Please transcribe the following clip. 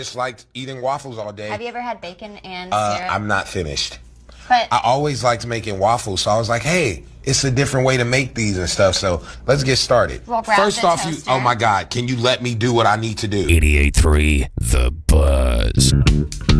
just liked eating waffles all day. Have you ever had bacon and syrup? I'm not finished. But I always liked making waffles, so I was like, hey, it's a different way to make these and stuff. So let's get started. We'll grab First the off, toaster. oh my God, can you let me do what I need to do? 88.3 The Buzz.